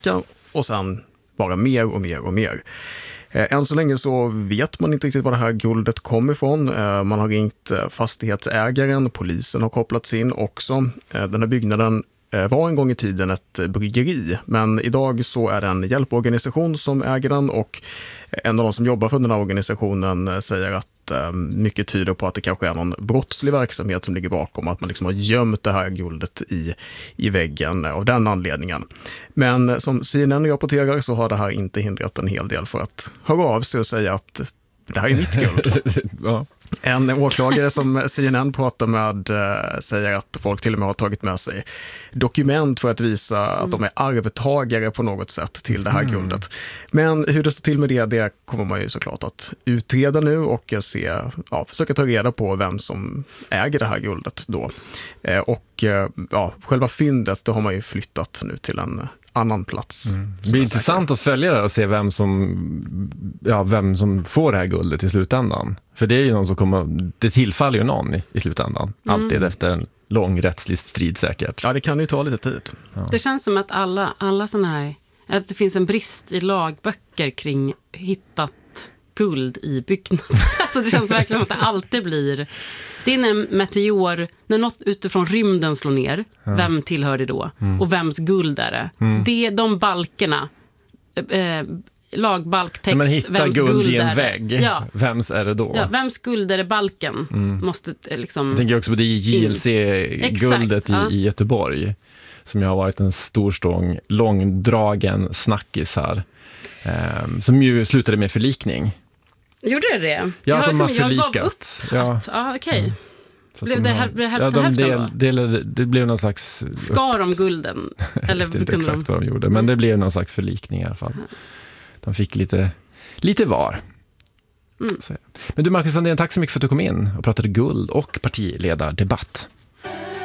vecka och sen bara mer och mer och mer. Än så länge så vet man inte riktigt var det här guldet kommer ifrån. Man har ringt fastighetsägaren, polisen har kopplats in också. Den här byggnaden var en gång i tiden ett bryggeri, men idag så är det en hjälporganisation som äger den, och en av de som jobbar för den här organisationen säger att mycket tyder på att det kanske är någon brottslig verksamhet som ligger bakom, att man liksom har gömt det här guldet i väggen av den anledningen. Men som CNN rapporterar så har det här inte hindrat en hel del för att höra av sig och säga att det här är mitt guld. Ja. En åklagare som CNN pratar med säger att folk till och med har tagit med sig dokument för att visa att de är arvtagare på något sätt till det här guldet. Men hur det står till med det kommer man ju såklart att utreda nu och försöka ta reda på vem som äger det här guldet då. Själva fyndet det har man ju flyttat nu till en annan plats. Det blir intressant att följa det och se vem som får det här guldet i slutändan. För det är ju någon som det tillfaller ju någon i slutändan. Alltid efter en lång rättslig strid säkert. Ja, det kan ju ta lite tid. Ja. Det känns som att alla såna här, att det finns en brist i lagböcker kring hittat guld i byggnader. Alltså det känns verkligen som att det alltid blir. Det är när något utifrån rymden slår ner, vem tillhör det då? Och vems guld är det? Det är de balkerna, lagbalktext, men hitta vems guld i en vägg, vems är det då? Ja, vems guld är det balken? Måste liksom. Jag tänker också på det JLC-guldet i Göteborg, som ju har varit en storstång, långdragen snackis här, som ju slutade med förlikning. Gjorde det? Ja, att de har förlikat. Okej. Blev det hälften då? Det blev någon slags. Skar de gulden? Eller jag vet inte exakt vad de gjorde, men det blev någon slags förlikning i alla fall. De fick lite var. Men du, Marcus Sandén, tack så mycket för att du kom in och pratade guld och partiledardebatt.